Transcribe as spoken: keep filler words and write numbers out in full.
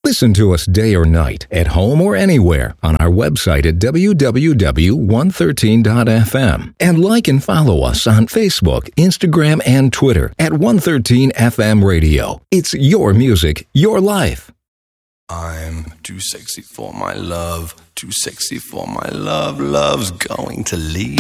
Listen to us day or night, at home or anywhere, on our website at w w w dot one thirteen dot f m. And like and follow us on Facebook, Instagram, and Twitter at one thirteen F M Radio. It's your music, your life. I'm too sexy for my love, too sexy for my love, love's going to leave.